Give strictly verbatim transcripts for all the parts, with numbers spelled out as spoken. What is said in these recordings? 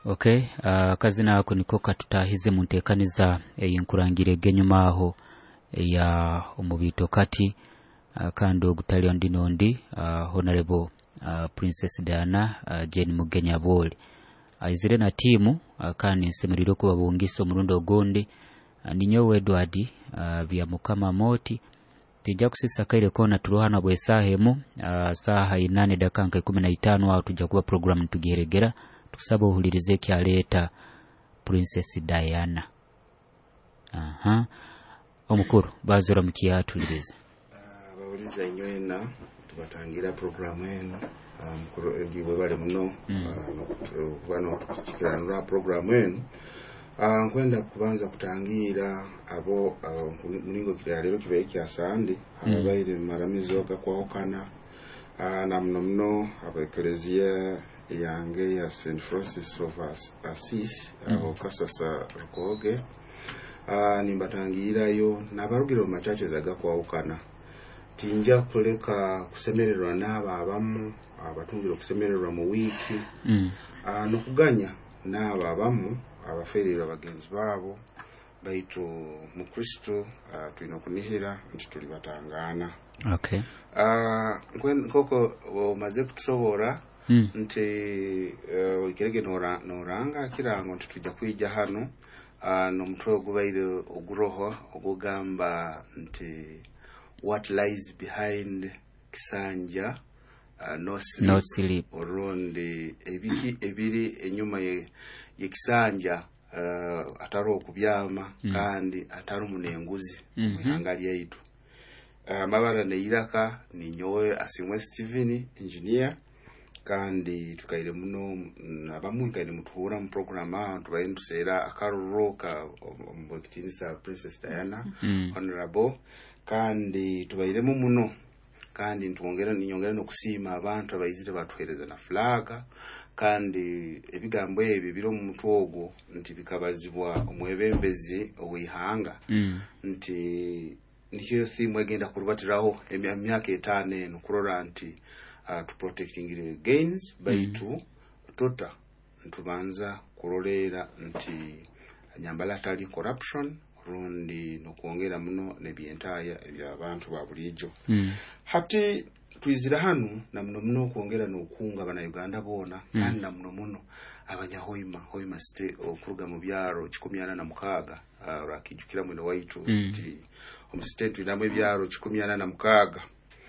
Okay, uh, kazina ako niko katutahize mu nteekaniza ey'enkulangire genyuma aho ya omubito kati uh, kandi ogutali ndi nondi uh, Honorable uh, Princess Diana uh, Jane Mugenya Bole aizire na timu uh, kandi nsemerero kuba bungisa omurundo ogondi uh, ninyo Edward uh, vya mukama moti tijja kusisa kaire kona turuhana bwe sahemu uh, saha inane dakanka kumi na tano au tujja kuba program tugiheregera tusaba uhulirize kyaleta Princess Diana. Aha. Omukuru bazora mukiyatulirize. Uh, bawuliza inywena tubatangira program eno mukuru um, egiwe bale muno bano uh, tukikiranura program eno uh, nkwenda kubanza kutangira abo uh, mulingo kya lero kibaye kya sande mm. abaire maramizo gakwahokana uh, na muno muno abakelezia yange ya Saint Francis of Assisi mm. aho kasasa rukoge uh, nimbatangira yo nabarugiro machache zaga kwahokana tinja kuleka kusemererwa n'aba abamu abatungiro kusemererwa mu wiki mm. uh, no kuganya n'aba abamu abaferera bagenzi babo baitu mu Kristo uh, tulina kunihira nti tuli batangana. Okay. Ah uh, koko omaze kutusobora mm. nti uh, ikerege nora noranga kirango nti tujja kwija hano uh, no mutwe ogubaire oguroho ogugamba nti what lies behind Kisanja uh, no sleep, no sleep. Orundi ebiki ebiri enyuma ye, ye Kisanja uh, ataro okubyama mm. kandi ataro munenguzi mm -hmm. muhangali yaitu uh, mabara ne iraka ni nyowe asimwe Steven engineer kandi tukaire muno abamu kandi mutuhura mu program aho tubaye tusera akaruroka ombokitinisa Princess Diana mm. honorable kandi tubairemu muno kandi ntwongera ninyongera no kusima abantu abayizire batuhereza na flaga kandi ebigambo ebi biro mu mutwogo nti bikabazibwa omwebembezi owihanga mm. nti niyo theme egenda kurubatiraho emyaka etano eno kurora nti uh, to protecting the gains baitu mm. tota ntubanza kurorera nti nyambala tali corruption rundi no kuongera muno ne byentaya ebya abantu babulijo mm. hati twizira hanu na muno muno kuongera no kunga bana Uganda bona mm. kandi na muno muno abanya hoima hoima state okuruga mu byaro kikumi ana na mukaga uh, rakijukira muno waitu mm. nti omustate namwe byaro kikumi ana na mukaga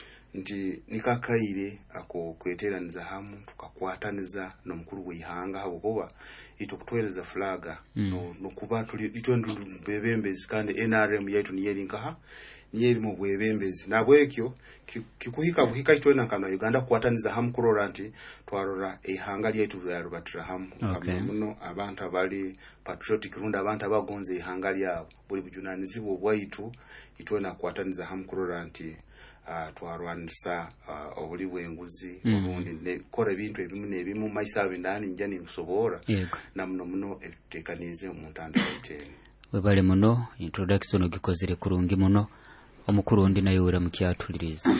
nti nikakaire ako kweteraniza hamu tukakwataniza no mukuru w'ihanga habo kuba ito kutwereza flaga mm. no, no kuba tuli itwendu bebembezi kandi N R M yaitu niyeri nkaha niyeri mu bwebembezi nabwekyo kikuhika buhika itwena kana Uganda kwataniza hamu kurora nti twarora ihanga lyaitu lya rubatira hamu okay. muno abantu abali patriotic runda abantu abagonze ihanga lyabo buli bujunanizibo bwaitu itwena kwataniza hamu kurora nti Uh, twarwanisa uh, obuli bwenguzi mm. obundi ne kora bintu ebimu nebimu maisabe ndani njani nkusobora yego na muno muno etekanize omuntu andayite webale muno introduction ogikozire kurungi muno omukuru ndi nayo ura mukyatuliriza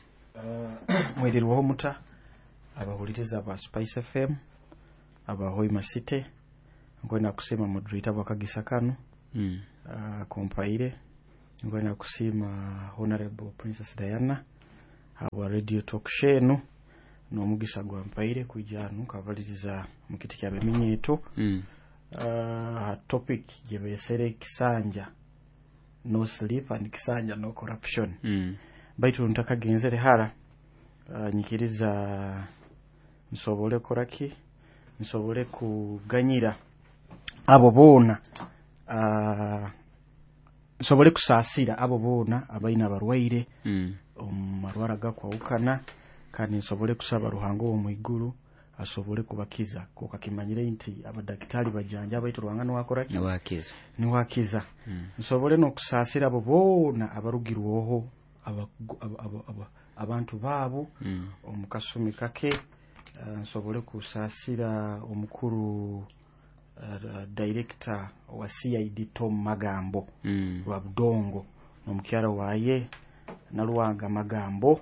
uh, mwedirwaho muta abahuliriza ba Spice F M abahoima city ngwena kusema moderator bakagisa kanu mm. uh, kompaire ngwena kusima Honorable Princess Diana aba radio talk show no mugisa gwa mpaire kujanu kavaliriza mukiti kya beminyeto mm. uh, topic jebesere Kisanja no sleep and Kisanja no corruption mm. baitu ntaka genzere hara uh, nyikiriza nsobole koraki nsobole kuganyira abo bona uh, nsobole kusasira abo bona abaina barwaire mm. omarwara gakwahukana kandi nsobole kusaba ruhango wo muiguru asobole kubakiza kokakimanyire nti abadaktari bajanja baitu ruhangano wakoraki ni wakiza ni wakiza mm. nsobole no kusasira abo bona abarugirwoho aba, aba, aba, aba, abantu babo mm. omukasumi kake uh, nsobole kusasira omukuru Uh, director wa C I D Tom Magambo mm. wa Budongo n'omukyala waye naluwanga Magambo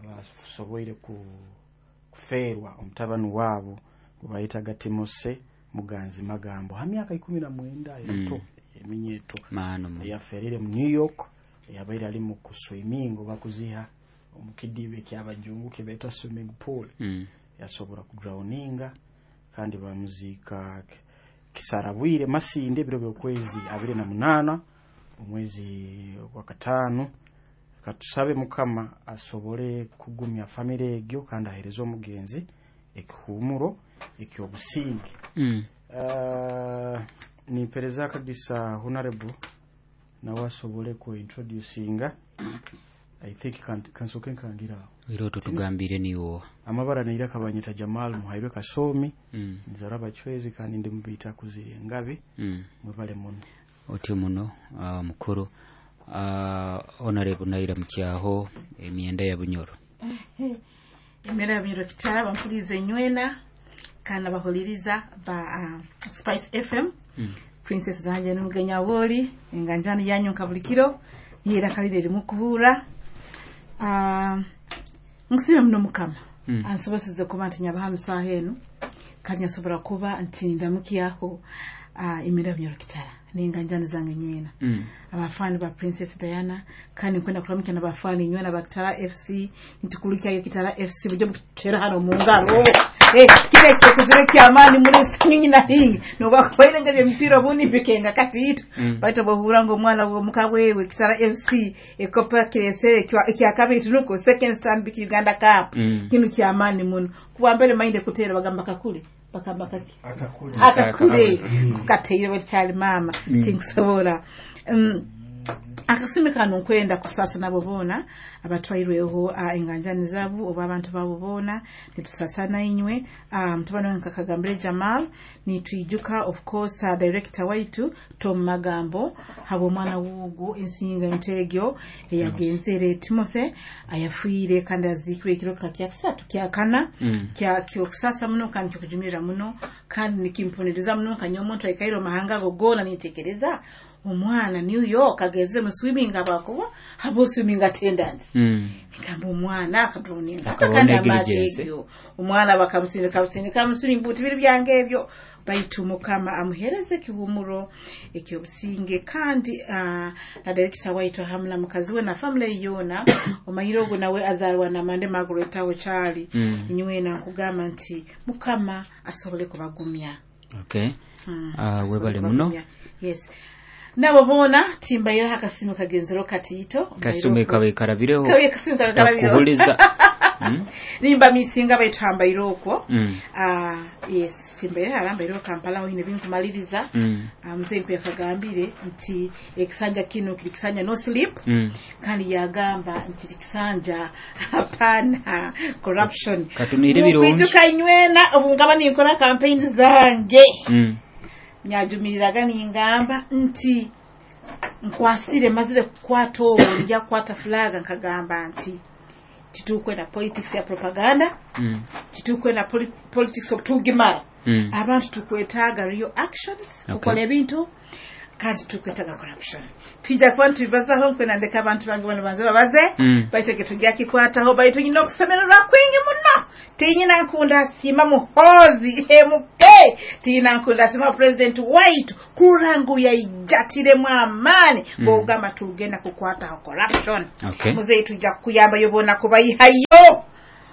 abasoboire ku kuferwa omutabani wabo kubayita gatimose Muganzi Magambo ha myaka ikumi na mwenda yato mm. eminyeto mano yaferire mu New York yabaire ali mu kuswimming bakuziha omukidibe ky'abajungu kibeta swimming pool mm. yasobora kudrowninga kandi bamuzika Kisarabwire Masinde biro byokwezi abiri na munana omwezi wa katano katusabe mukama asobole kugumya family egyo kandi aherezo omugenzi ekihumuro ekyobusinge mm. uh, ni pereza kabisa honorable na wasobole ku introducinga I think kan kansoke kangira iro tutugambire niwo amabara neira kabanyita Jamal muhairwe kasomi mm. nzaraba chwezi kandi ndi mubita kuziri ngabe mm. mubale muno oti muno uh, mukuru uh, honorable naira mukyaho emyenda ya Bunyoro emyenda ya Bunyoro kitara bampulize nywena kana bahuliriza ba uh, Spice F M mm. Princess Zanje n'ugenya boli enganjani yanyu kabulikiro yira kalire limukuhura ah uh, ngusire muno mukama mm. ansobosize kuba nti nyabahamisa henu kanya sobora kuba nti ndamukiyaho ah uh, emyenda ya Bunyoro kitara n'enganjani zange nywena mm. abafani ba Princess Diana kandi kwenda kuramukya n'abafani nywena ba Kitara F C nitikulikya yo Kitara F C bujye mutera hano mu ngaro eh kibese kuzire kyamani muri sinyinyi na hingi no bakoile ngabye mpira buni bikenga katiito mm. baito bohura ngo mwana wo mukabwewe Kitara F C ekopa kirese kya kabiri nuko second stand biki Uganda Cup mm. kinu kyamani muno kuambele mainde kutera bagamba kakule bakamba kaki akakule akakule kukateire bachali mama mm. tinkusobora um, akasimika nkwenda kusasa nabobona abatwairweho uh, enganjani zabu oba abantu babobona nitusasana inywe um tubana nkakagambire Jamal ni tuijuka of course uh, director waitu Tom Magambo habo mwana wugu ensinga integyo eyagenzere Timothy ayafuire kandi azikire kiro kakyakisatu kyakana mm. kya kyokusasa muno kandi kujumira muno kandi nikimponeriza muno kanyomonto ikairo mahanga gogona nitekereza umwana New York ageze mu swimming abako habo swimming attendants mm. ngamba umwana akadroninga akakanda amagegyo umwana bakamusinde kabusinde kamusini mbuti biri byangevyo bayitumukama amuhereze kihumuro ekyobusinge kandi uh, na director waito hamna mukazi we na family yona omayirogo nawe azarwa na Mande Margaret awo chali mm. inywena kugama nti mukama asobole kubagumya okay mm. uh, webale muno yes nabo bona timbayira hakasimu kagenzero katito kasume kawe karabireho kawe kasimu kawe karabireho kubuliza mm? nimba misinga bayitambira okwo mm. ah uh, yes timbayira harambira Kampala ho ine binkumaliriza mm. amzenku yakagambire nti ekisanja kino kilikisanja no sleep mm. kandi yagamba nti likisanja hapana corruption katunire birungi kwijuka inywena obungaba ninkora campaign zange mm. nyajumiriraga ningamba nti nkwasire mazire kwato njya kwata flaga nkagamba nti titukwe na politics ya propaganda mm. titukwe na poli politics of tugimara mm. abantu tukwetaga real actions okay. ukole bintu kandi tukwetaga corruption tujja kwantu bibazaho kwena ndeka abantu bange bano banze babaze mm. baiteke tujya kikwata ho baito nyino kusemerera kwingi muno tinyina nkunda sima muhozi emuke tinyina nkunda sima president white kurangu ya ijatire mu amani mm. bogama tugenda kukwata ho corruption okay. muze tujja kuyamba yobona kubayihayo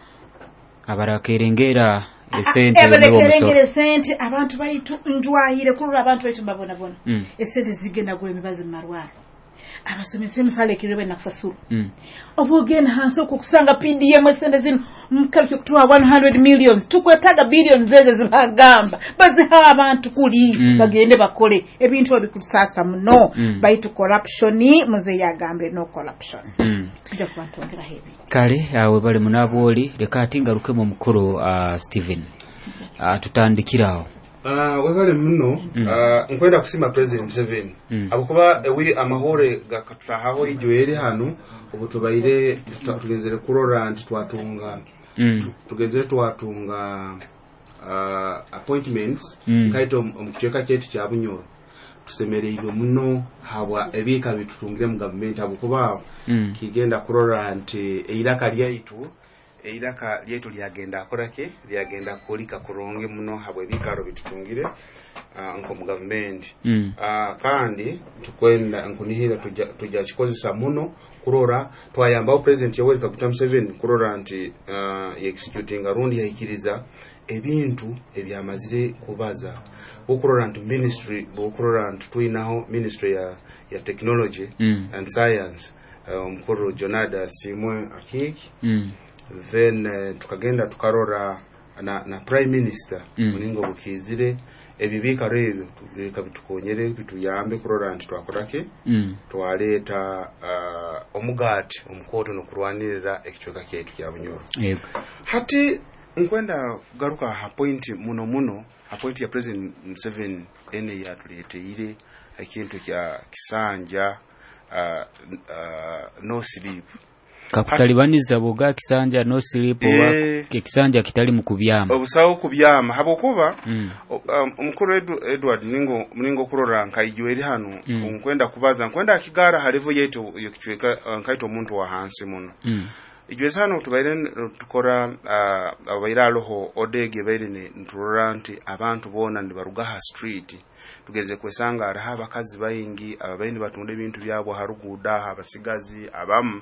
abarakerengera esente ebelekerengere sente abantu bayitu njwahire kurura abantu bayitu mbabona bona mm. esente zigenda gwe mibazi marwaro abasomese misale kirebe nakusasuru mm. obugenda hanso kukusanga P D M esente zino mkalike kutoa one hundred millions tukwetaga billions zeze zibagamba bazi ha abantu kuli mm. bagende bakole ebintu babikusasa muno mm. bayitu corruption muze yagambe no corruption mm. tujja kwantongera hebi kale awe bali munaboli leka atingaruke mu mukuru uh, Steven uh, tutandikiraho Ah, uh, webale muno mm. uh, nkwenda kusima President Seven mm. abukuba ewiri amahore gakatahaho ijoyere hano obutubaire tugezere kurora nti twatunga mm. tugezere twatunga uh, appointments mm. kaito omukicheka cyetu kya Bunyoro tusemereirwe muno habwa ebika bitutungire mu government abukuba mm. kigenda kurora nti eiraka lyaitu eiraka lyetu lyagenda akorake lyagenda kulika kuronge muno habwe bikaro bitutungire uh, nko mu government mm. uh, kandi tukwenda nkunihira tuja tuja chikozesa muno kurora twayamba president Yoweri Kaguta Museveni kurora nti uh, executing arundi yaikiriza ebintu ebyamazire kubaza okurora nti ministry okurora nti tuinaho ministry ya ya technology mm. and science omukuru um, Jonada Simwe Akiki mm. then uh, tukagenda tukarora na, na prime minister mm. muningo bukizire ebibika rero tuleka bitukonyere bituyambe kurora nti twakorake mm. twaleta uh, omugati omukoto no kurwanirira ekichoka kyetu kya Bunyoro yego hati nkwenda garuka ha point muno muno ha point ya president Museveni ene yatuleteire ekintu kya Kisanja uh, uh, no sleep kakutalibaniza boga Kisanja no sleep oba e, Kisanja kitali mu kubyama obusawo kubyama habokuba mm. omukuru um, Edward ningo muningo kurora nkaijo eri hano mm. nkwenda kubaza nkwenda akigara halevo yetu yokichweka nkaito omuntu wa hansi muno mm. ijweza hano tubaire tukora uh, abaira aloho odege baire ne nturanti abantu bona ndi barugaha street tugeze kwesanga araha bakazi bayingi abaini batunde bintu byabo haruguda abasigazi abamu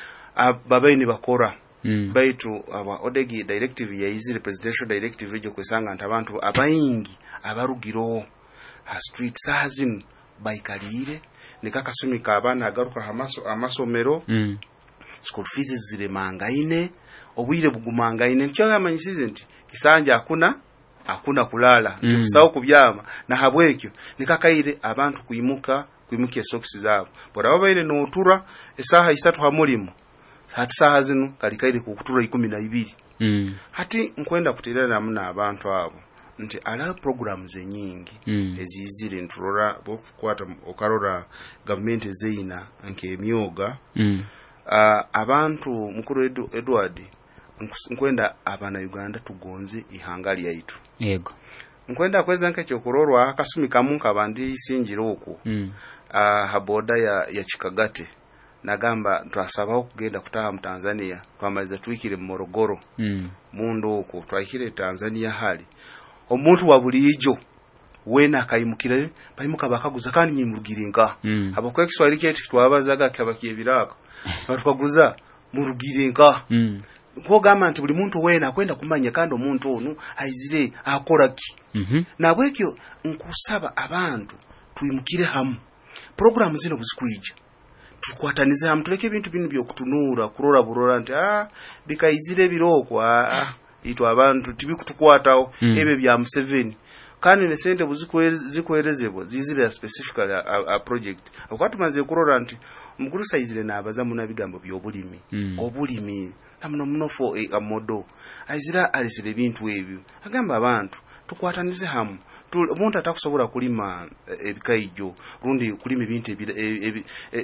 abaini bakora mm. baitu aba odege directive ya izire presidential directive ije kwesanga nti abantu abayingi abarugiro ha street sazin baikalire nikakasumika abana agaruka hamaso amasomero mm. school fees zire mangaine obwire bugumangaine ncho yamanyisize nti Kisanja hakuna hakuna kulala mm. ntikusao kubyama na habwekyo nikakaire abantu kuimuka kuimukia socks zabo bora babaire no tura esaha isatu ha mulimo hati saha zinu kalikaire ku kutura ikumi na ibiri mm. hati nkwenda kuterera namuna abantu abo nti ala programs nyingi mm. ezizire nturora bokukwata okarora government zeina nke emyoga mm. Uh, abantu mukuru edu, Edward nkwenda abana Uganda tugonze ihanga lyaitu yego nkwenda kweza nke kyokurorwa akasumika munka abandi isinjiro uko mm. uh, haboda ya ya Chikagate nagamba twasaba kugenda kutaha mu Tanzania twamaliza twikire mu Morogoro mm. mundu uko twahire Tanzania hali omuntu wa bulijo wena kayimukire bayimuka bakaguza kandi nyimurugiringa mm. abakwe Kiswahili kyetu twabazaga kabakiye birako batwaguza murugiringa mm. ko gama nti buli muntu wena kwenda kumanya kandi omuntu onu aizire akoraki mhm nabwekyo nkusaba abantu tuyimukire hamu program zino buzikwija tukwatanize hamu tuleke ebintu binu byokutunura kurora burora nti ah bikaizire biroko ah itwa abantu tibikutukwataho mm. ebe bya Museveni kandi ne sente buzikwerezebwa zizire specifically a, a, a project akwatumaze kurora nti mukuru sayizire nabaza muna bigambo byobulimi mm. obulimi namno mnofo e, amodo azira alisire bintu ebyo agamba abantu tukwatanize hamu omuntu atakusobora kulima ebikaijo rundi kulima bintu ebiri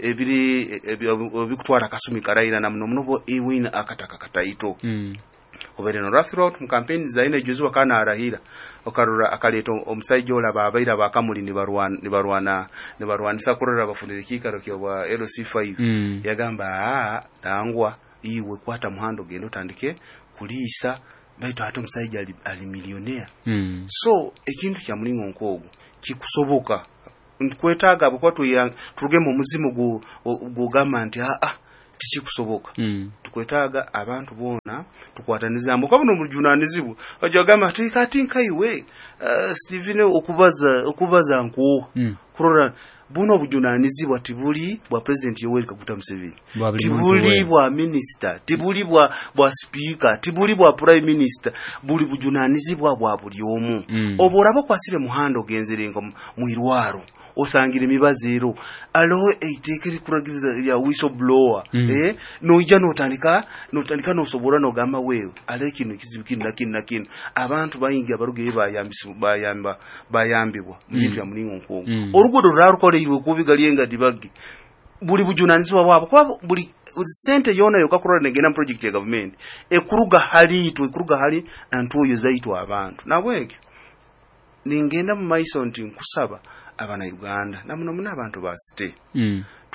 ebiri bikutwara kasumi karaira namno mnofo ewina akataka kataito mm. obere no throughout mu campaign zaine juzuwa kana arahira okarura akaleto omusaijo ola babaira bakamuli ni barwana ni barwana ni barwanisa kurora bafundire kikaro kyobwa L C five mm. yagamba ah tangwa iwe kwata muhando gendo tandike kulisa baito ato musaijo ali, ali millionaire mm. so ekintu kya mulingo nkogo kikusoboka nkwetaga bukwa tuyanga turuge mu muzimu gu gugama nti ah ah tichikusoboka mm. tukwetaga abantu bona tukwataniza mbo kabuno mujunanizibu ajagama tikatinka iwe uh, Steven okubaza okubaza nko mm. kurora buno bujunanizibu tibuli bwa president Yoweri Kaguta Museveni tibuli bwa minister tibuli bwa bwa speaker tibuli bwa prime minister buli bujunanizibu bwa buli omu mm. oborabo kwasire muhando genzerenga muirwaro osangire mibazero alo eitekeri kuragiza ya whistleblower mm. eh no ija no tandika no tandika no sobora no gama wewe alekino kizibikini nakini nakini abantu bayingi abaruge bayambisu bayamba bayambibwa mubintu ya muningo nko mm. orugodo rarukole iwe kubigalyenga dibagi buli bujunanizo wabo kwa buli sente yona yokakurora negena project ya government ekuruga hali itu ekuruga hali antuyo zaitu abantu nabweke ningenda mu maiso nti nkusaba abana Uganda namuno muna abantu basite mm.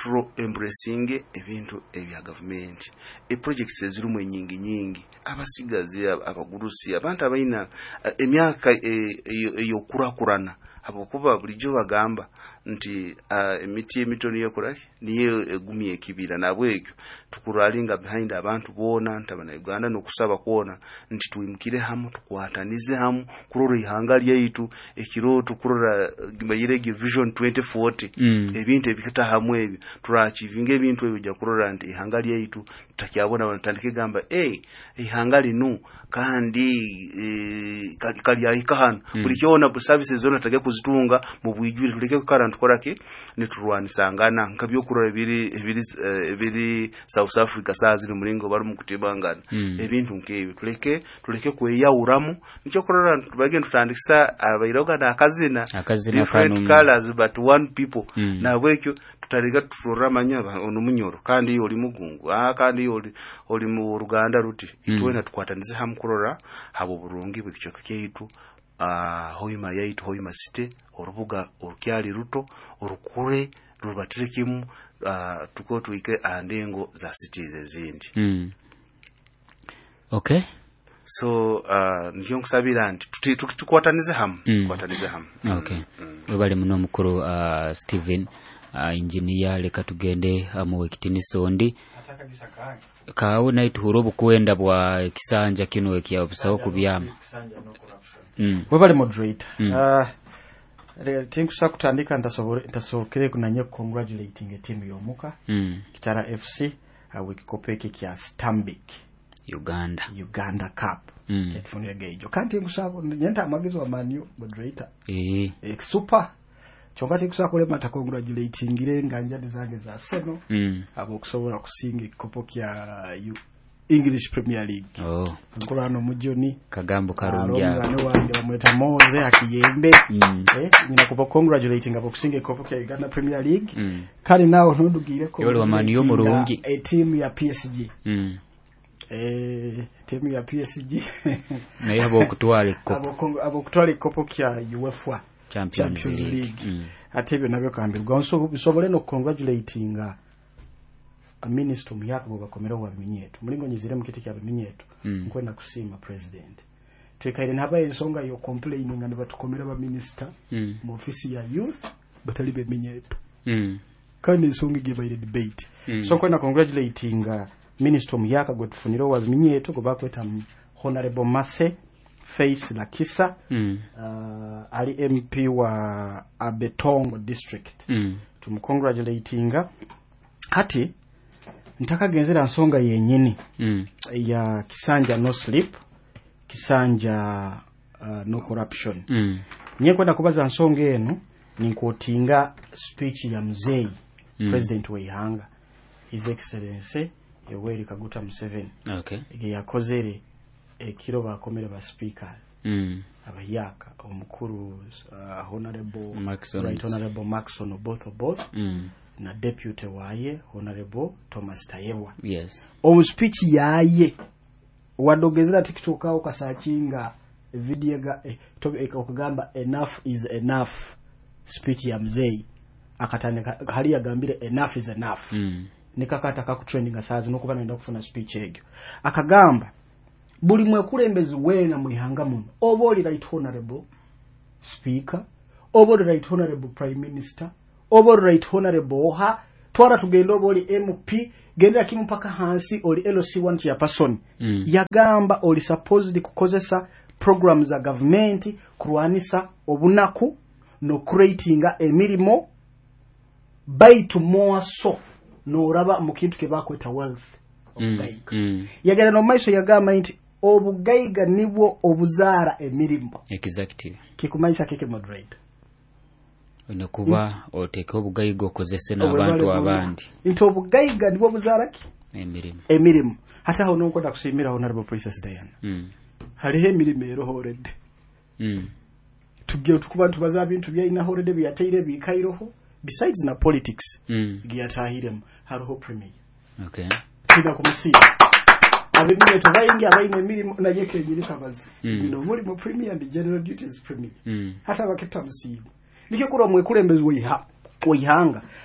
tro embracing ebintu ebya government e projects ezirumu enyingi nyingi abasigazi abagurusi abantu abaina emyaka eyokurakurana abo kuba bulijjo bagamba nti emiti emitoni yokuraki niyo egumi ekibira nabwekyo tukuralinga behind abantu bona ntabana Uganda nokusaba kuona nti tuimukire hamu tukwatanize hamu kuroro ihanga lyaitu ekiroto kurora gimayirege vision twenty forty mm. ebintu ebikata hamu ebyo turachivinga ebintu ebyo kurora nti ihanga lyaitu tutakyabona banatandike gamba eh ihanga linu kandi e, kali yahika hano mm. bulikyona bu services zona tage kuzitunga mu bwijuri tuleke kukara ntukorake niturwanisangana nkabyo kurora ebiri ebiri ebiri South Africa sazi mulingo bari mu kutibangana mm. ebintu nkebyo tuleke tuleke kweyawuramu nicyo kurora tubage tutandikisa abayiroga na akazina akazina different kanu colors but one people mm. na bwekyo tutarega turamanya ono munyoro kandi oli mugungu ah kandi oli oli mu Ruganda ruti mm. itwena tukwatanize hamu kurora habo burungi bw'ikicoko cyaitu ah hoima yaitu hoima city orubuga orukyali ruto orukure rubatire kimu uh, tuko tuike andengo za cities ezindi mm. Okay so uh, njo nkusabira nti tukwatanize hamu mm. kwatanize hamu okay mm. bali muno mukuru uh, Steven uh, engineer leka tugende amuwe kitinisondi kawo night hurobu kuenda bwa kisanja kino ekya obusawo kubyama mm. bali moderator mm. uh, tinkusa kutandika ntasobore ntasokere kunanye congratulating team yomuka mm. Kitara F C awikikopeke kya Stambik Uganda Uganda Cup mm. ketfunye gejo kanti ngusako nyenta amagizo wa Manu moderator eh e, super chongati kusakole mata congratulating ile nganjadi zange za Arsenal mm. abo kusobora kusinga ikopo kya English Premier League oh nkurano mujoni kagambo karunja ngane wange bamweta Moze akiyembe mm. eh nyina kupo congratulating abo kusinga ikopo kya Uganda Premier League mm. kali nawo ntudugire ko yole wa Man U murungi a team ya P S G mm. eh team ya P S G na yabo kutwale ko abo abo kutwale ikopo kya UEFA Champions, Champions League, League. Mm. atebyo nabyo kambirwa nso bisobole no congratulating a minister muyaka bakomera wa minyeto mulingo nyizire mukiti kya minyeto mm. nkwenda kusima president twekaire naba ensonga yo complaining and batukomera ba minister mm. mu office ya youth batali be minyeto mm. kandi ensonga gibaire debate mm. so kwenda congratulating uh, minister muyaka gwetufunira wa minyeto go bakweta honorable Mase Face Lakisa mm. uh, ali M P wa Abetongo district mm. tumcongratulating hati ntaka genzera nsonga yenyini mm. ya Kisanja no sleep Kisanja uh, no corruption mm. nye kwenda kubaza nsonga eno ninkotinga speech ya mzee mm. president wa Ihanga His Excellency Yoweri Kaguta Museveni okay ege yakozere ekiro bakomera ba speaker mm. abayaka omukuru uh, honorable Maxon right honorable Maxon both of both mm. na deputy waye honorable Thomas Tayewa yes omu speech yaye wadogezera TikTok au kasachinga video ga eh, to okugamba enough is enough speech ya mzee akatandika hali yagambire enough is enough mm. nikakata kakutrending asazi nokuba naenda kufuna speech egyo akagamba buli mwekulembezi wena muihanga muno oba oli right honorable speaker oba oli right honorable prime minister oba oli right honorable oha twara tugenda oba oli M P gendera kimu paka hansi oli L C one ya person mm. yagamba oli supposed kukozesa programs za government kurwanisa obunaku no creatinga emirimo by tomorrow so no raba mu kintu ke bakweta wealth obugaiga mm. mm. yagera no maiso yagamba nti obugaiga nibwo obuzara emirimo executive kikumaisa keke moderator ine kuba oteke obugaiga okozese n'abantu abandi nti obugaiga nibwo buzara ki emirimo emirimo hata ho nonko ndakusimira honorable Princess Diana mm. haliho emirimo erohoredde mm. tujye tukuba tubaza bintu bya ina horede byateire bikairoho besides na politics mm. gyatahirem hariho premier okay kina kumusira abimye tobayingi abayine emirimo naye kenyiri kabazi mm. no muri mu premier and general duties premier mm. hata baketa musibo nike kuro mwekulembezi weha oyihanga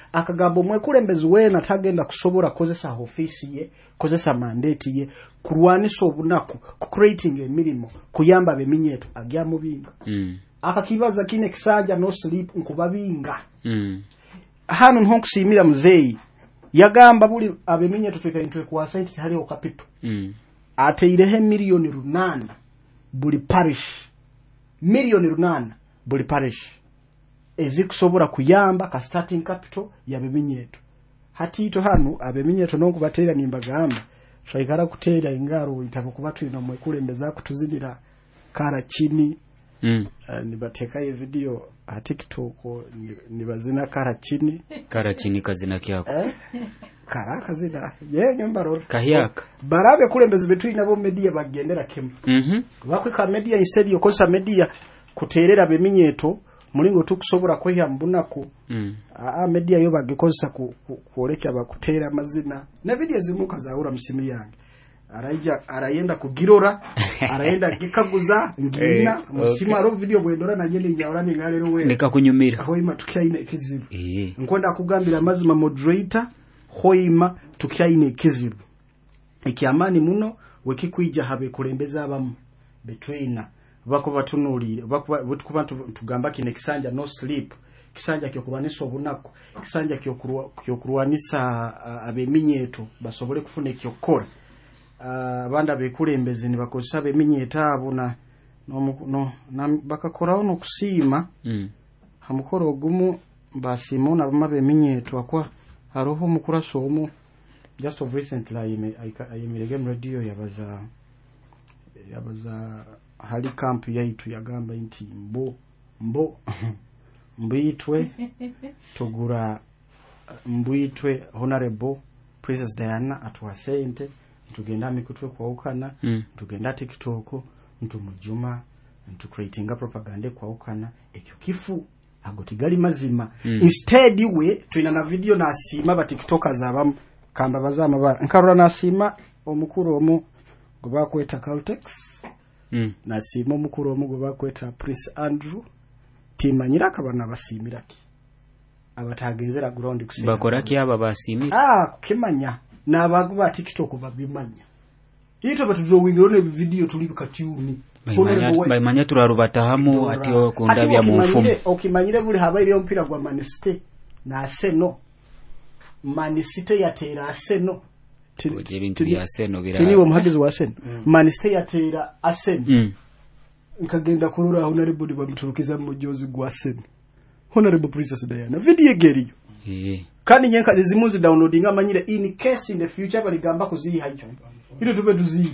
akagambo mwekulembezi weena tagenda kusobola kozesa office ye kozesa mandate ye kurwanisa obunaku ku creating emirimu kuyamba beminyeto agya mubinga mm. akakibaza kine Kisanja no sleep nkubabinga mm. hano nho kusimira muzeyi yagamba buli abeminyeto twekayintwe kwa site tali okapito mm. ateirehe milioni runana buli parish milioni runana buli parish ezikusobora kuyamba ka starting capital ya beminyeto hatito hano abeminyeto nongo batera nimba gamba twaikara kutera ingaro itabo kubatwina mwe kulembeza kutuzinira kara chini mm. uh, nibateka ye video ha TikTok nibazina kara chini kara chini kazina kyako eh? kara kazina ye nyambaro kahiyaka barabe kulembeza betwina bo media bagendera kimu mhm bakwe ka media instead yokosa media kuterera beminyeto mulingo tukusobora kweya mbunako mm. a media yo bagikozesa ku, ku, kuolekya bakutera mazina na video zimuka zaura msimiri yange araija arayenda kugirora arayenda gikaguza ngina hey, musima okay. ro video bwendora na nyene nyaura ni ngalero we nikakunyumira hoima tukyaine kizibu eh nkonda kugambira mazima moderator hoima tukyaine kizibu ikiamani muno wekikuija habe kulembeza abamu betwina bako batunulire bako butukuba tugamba kine Kisanja no sleep Kisanja kyokurwanisa obunako Kisanja kyokurwanisa uh, abeminyeto basobole kufuna kyokora abanda uh, bekulembeze ni bakosa beminyeto abo na no, no na bakakora ono kusima mm. hamukoro ogumu basimona bama beminyeto akwa haroho mukuraso omu just of recently ayime ayime radio yabaza yabaza hali camp yaitu yagamba nti mbo mbo mbitwe tugura mbitwe honorable Princess Diana atwasente tugenda mikutwe kwa ukana mm. tugenda TikTok mtu mujuma mtu creating propaganda kwa ukana ekyo kifu agotigali mazima mm. instead we tuina na video na asima ba TikTokers abamu kamba bazama ba nkarura na asima omukuru omu goba kweta Caltex mm. na simo mukuru omugo bakweta Prince Andrew timanyira kabana basimiraki abatagenzera ground kusema bakoraki aba basimira ah kukimanya na bagu ba TikTok babimanya ito batuzo wingirone video tuli katiuni bayimanya turarubatahamu ati okundabya mu mfumo okimanyire buli habaire ompira gwa Manchester na Arsenal Manchester yatera Arsenal tuje bintu bya Arsenal bira tiniwo muhagizi wa Arsenal mm. Manchester yatera Arsenal mm. nkagenda kurura honorable bamuturukiza mu jozi gwa Arsenal honorable Princess Diana video geriyo eh kandi nyenka zimuzi downloading amanyire in case in the future baligamba kuziha hicho ito tube tuzihi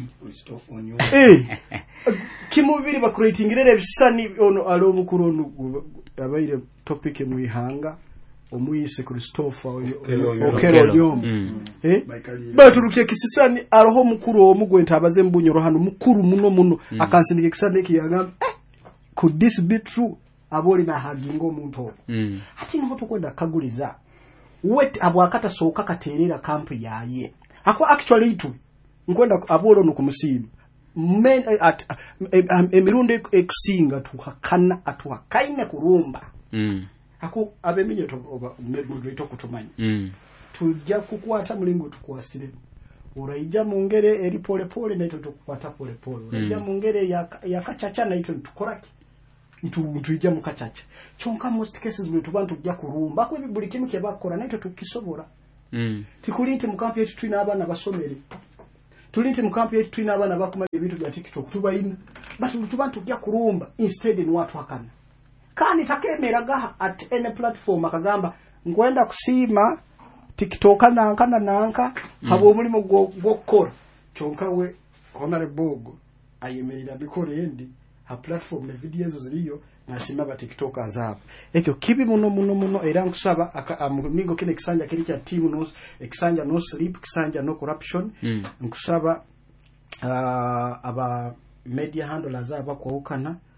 eh kimubiri ba creating rere bisani ono alo mukuru ono abaire topic mu ihanga omuyise Christopher okero yom eh baturukiye kisisani aroho mukuru omugwenta abaze mbunyoro hano mukuru muno muno mm. akansindike kisane kiyagamba eh, could this be true aboli na hagingo muntu mm. ati nho tukwenda kaguliza wet abwakata soka katerera camp yaye akwa actually itu nkwenda abolo no kumusima men at emirundi ekusinga tuhakana atuhakaine kurumba mm. ako abeminye to moderator kutumanya mm. tujja kukwata mulingo tukwasire uraija mungere eri pole pole naito tukwata pole pole uraija mm. mungere ya yakachacha naito tukoraki ntu ntujja mukachacha chonka most cases bwe tubantu tujja kurumba ko bibuli kimu kye bakora naito tukisobora mm. tikulinti mukampi yetu twina abana basomere tulinti mukampi yetu twina abana bakumanya ebintu bya TikTok tubayina but tubantu tujja kurumba instead ni watu akana kani takemeraga at any platform akagamba ngwenda kusima TikTok nanka nanka mm. habo mulimo gokora chonka we honorable ayemerera bikore endi ha platform na videos ziliyo nasima ba TikTok azaba ekyo kibi muno muno muno era nkusaba amumingo kine Kisanja kiri kya team no Kisanja no sleep Kisanja no corruption mm. nkusaba uh, aba media handlers aba kwa ukana